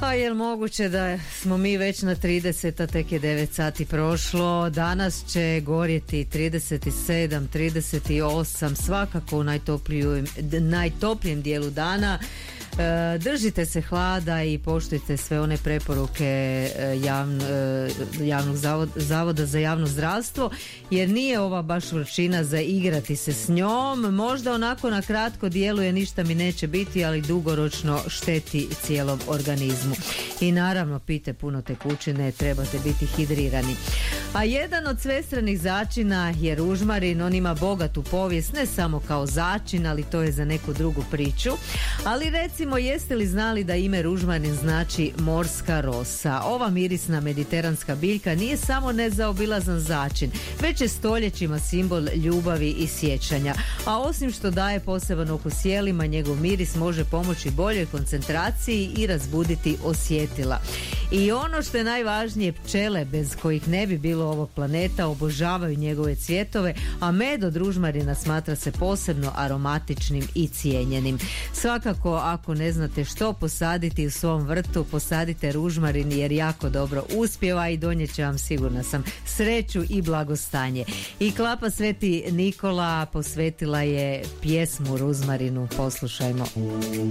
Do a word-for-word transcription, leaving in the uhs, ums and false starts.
A je li moguće da smo mi već na trideset, a tek je devet sati prošlo? Danas će gorjeti trideset sedam, trideset osam, svakako u najtoplijem, najtoplijem dijelu dana. Držite se hlada i poštujte sve one preporuke javn, javnog zavoda, zavoda za javno zdravstvo, jer nije ova baš vrućina za igrati se s njom. Možda onako na kratko djeluje, ništa mi neće biti, ali dugoročno šteti cijelom organizmu. I naravno pijte puno tekućine, trebate biti hidrirani. A jedan od svestranih začina je ružmarin. On ima bogatu povijest, ne samo kao začin, ali to je za neku drugu priču. Ali recimo, jeste li znali da ime ružmarin znači morska rosa? Ova mirisna mediteranska biljka nije samo nezaobilazan začin, već je stoljećima simbol ljubavi i sjećanja. A osim što daje poseban okus jelima, njegov miris može pomoći boljoj koncentraciji i razbuditi osjetila. I ono što je najvažnije, pčele bez kojih ne bi bilo ovog planeta obožavaju njegove cvjetove, a med od ružmarina smatra se posebno aromatičnim i cijenjenim. Svakako, ako ne znate što posaditi u svom vrtu, posadite ružmarin jer jako dobro uspijeva i donijet će vam, sigurna sam, sreću i blagostanje. I Klapa Sveti Nikola posvetila je pjesmu ružmarinu. Poslušajmo.